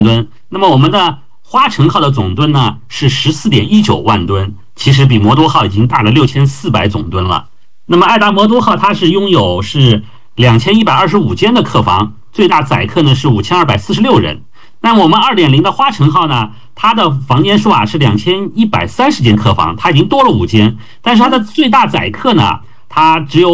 那么我们的花城号的总吨呢是14.19万吨，其实比魔都号已经大了6400总吨了。那么爱达魔都号它是拥有2125间的客房，最大载客呢是5246人。那么我们2.0的花城号呢，它的房间数啊是2130间客房，它已经多了5间，但是它的最大载客呢，它只有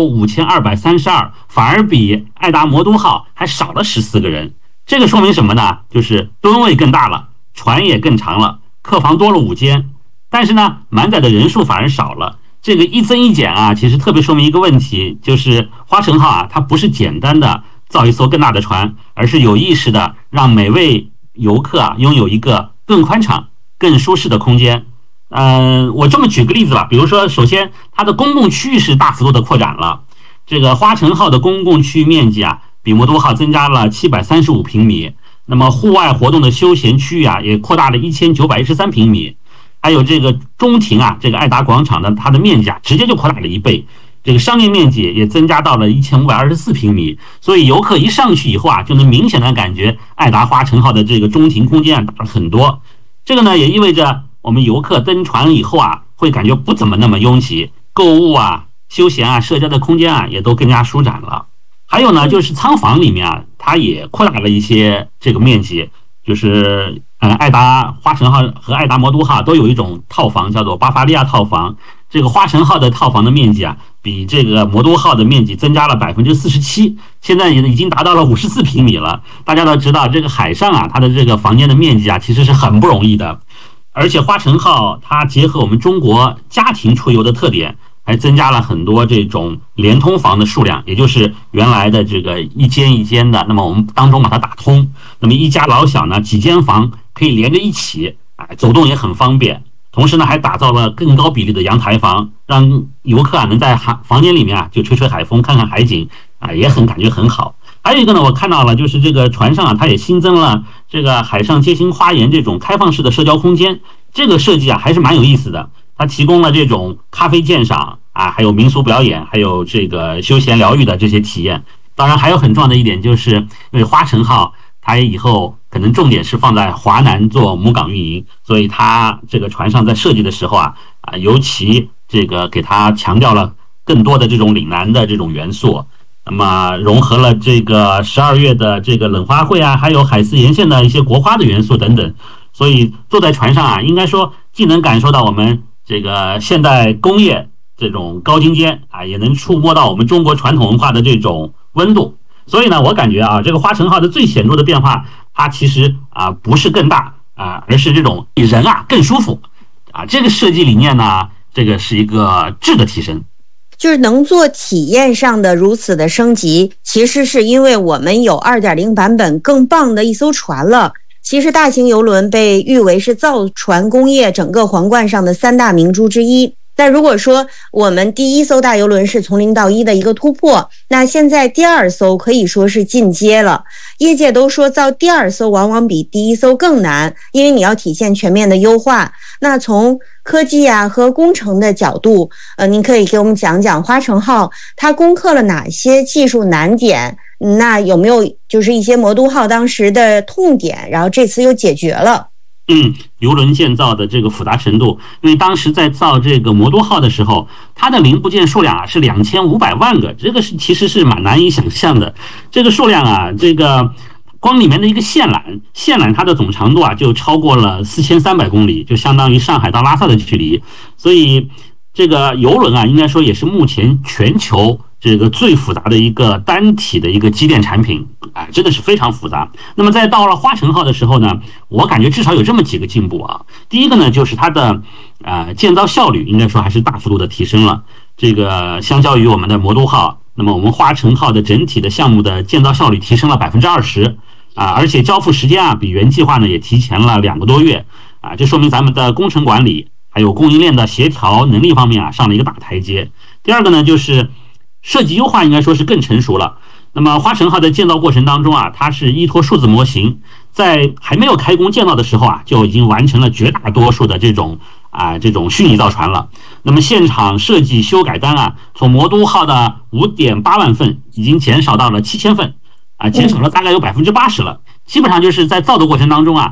5232，反而比爱达魔都号还少了14个人。这个说明什么呢？就是吨位更大了，船也更长了，客房多了5间，但是呢，满载的人数反而少了。这个一增一减啊，其实特别说明一个问题，就是花城号啊，它不是简单的造一艘更大的船，而是有意识的让每位游客啊拥有一个更宽敞、更舒适的空间。我这么举个例子吧，比如说，首先它的公共区域是大幅度的扩展了，这个花城号的公共区域面积啊，比魔都号增加了735平米，那么户外活动的休闲区域啊，也扩大了1913平米。还有这个中庭啊，这个爱达广场的它的面积啊，直接就扩大了1倍。这个商业面积也增加到了1524平米，所以游客一上去以后啊，就能明显的感觉爱达花城号的这个中庭空间啊大了很多。这个呢，也意味着我们游客登船以后啊，会感觉不怎么那么拥挤，购物啊、休闲啊、社交的空间啊，也都更加舒展了。还有呢，就是仓房里面啊，它也扩大了一些这个面积，就是爱达花城号和爱达魔都号都有一种套房叫做巴伐利亚套房。这个花城号的套房的面积啊，比这个魔都号的面积增加了47%，现在已经达到了54平米了。大家都知道，这个海上啊，它的这个房间的面积啊，其实是很不容易的。而且花城号它结合我们中国家庭出游的特点，还增加了很多这种连通房的数量，也就是原来的这个一间一间的，那么我们当中把它打通，那么一家老小呢几间房可以连着一起，走动也很方便。同时呢，还打造了更高比例的阳台房，让游客啊能在房间里面啊就吹吹海风、看看海景啊，也感觉很好。还有一个呢，我看到了，就是这个船上啊，它也新增了这个海上街心花园这种开放式的社交空间，这个设计啊还是蛮有意思的。它提供了这种咖啡鉴赏啊，还有民俗表演，还有这个休闲疗愈的这些体验。当然，还有很重要的一点，就是因为花城号它以后可能重点是放在华南做母港运营，所以它这个船上在设计的时候啊，尤其这个给它强调了更多的这种岭南的这种元素，那么融合了这个12月的这个冷花会啊，还有海丝沿线的一些国花的元素等等，所以坐在船上啊，应该说既能感受到我们这个现代工业这种高精尖啊，也能触摸到我们中国传统文化的这种温度。所以呢，我感觉啊，这个花城号的最显著的变化，它其实不是更大而是这种人更舒服这个设计理念呢，这个是一个质的提升， 就是能做体验上的如此的升级，其实是因为我们有 2.0 版本更棒的一艘船了。其实大型邮轮被誉为是造船工业整个皇冠上的3大明珠之一。但如果说我们第一艘大邮轮是从0到1的一个突破，那现在第2艘可以说是进阶了。业界都说造第2艘往往比第1艘更难，因为你要体现全面的优化。那从科技和工程的角度，您可以给我们讲讲花城号它攻克了哪些技术难点？那有没有就是一些魔都号当时的痛点，然后这次又解决了？ 邮轮建造的这个复杂程度，因为当时在造这个魔都号的时候，它的零部件数量是2500万个，这个其实是蛮难以想象的。这个数量这个光里面的一个线缆它的总长度就超过了4300公里，就相当于上海到拉萨的距离。所以这个邮轮应该说也是目前全球这个最复杂的一个单体的一个机电产品真的是非常复杂。那么在到了花城号的时候呢，我感觉至少有这么几个进步第一个呢，就是它的建造效率应该说还是大幅度的提升了。这个相较于我们的魔都号，那么我们花城号的整体的项目的建造效率提升了20%而且交付时间比原计划呢也提前了2个多月这说明咱们的工程管理还有供应链的协调能力方面上了一个大台阶。第二个呢，就是设计优化应该说是更成熟了。那么花城号的建造过程当中它是依托数字模型，在还没有开工建造的时候就已经完成了绝大多数的这种虚拟造船了。那么现场设计修改单从魔都号的5.8万份已经减少到了7000份减少了大概有80%了。 基本上就是在造的过程当中啊，